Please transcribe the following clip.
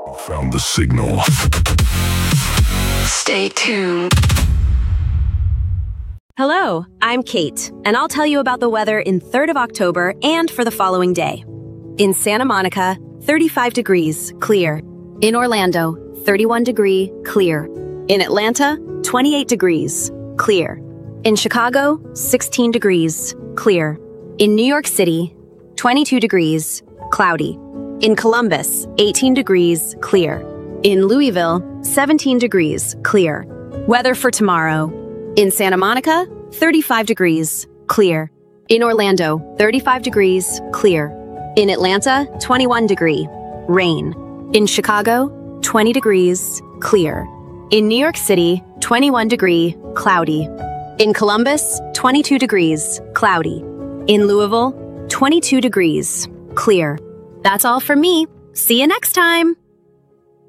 Found the signal. Stay tuned. Hello, I'm Kate, and I'll tell you about the weather in 3rd of October and for the following day. In Santa Monica, 35 degrees, clear. In Orlando, 31 degree, clear. In Atlanta, 28 degrees, clear. In Chicago, 16 degrees, clear. In New York City, 22 degrees, cloudy. In Columbus, 18 degrees, clear. In Louisville, 17 degrees, clear. Weather for tomorrow. In Santa Monica, 35 degrees, clear. In Orlando, 35 degrees, clear. In Atlanta, 21 degree, rain. In Chicago, 20 degrees, clear. In New York City, 21 degree, cloudy. In Columbus, 22 degrees, cloudy. In Louisville, 22 degrees, clear. That's all from me. See you next time.